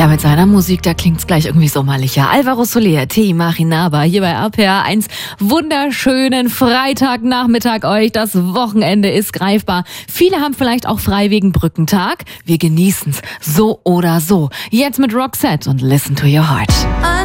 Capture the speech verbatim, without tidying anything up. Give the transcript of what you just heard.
Ja, mit seiner Musik, da klingt's gleich irgendwie sommerlicher. Alvaro Soler, Tee Marinaba, hier bei R P R eins. Wunderschönen Freitagnachmittag euch. Das Wochenende ist greifbar. Viele haben vielleicht auch frei wegen Brückentag. Wir genießen's so oder so. Jetzt mit Roxette und Listen to Your Heart.